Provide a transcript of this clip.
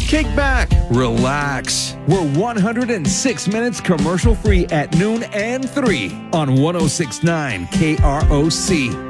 Kick back, relax. We're 106 minutes commercial free at noon and 3 on 106.9 KROC.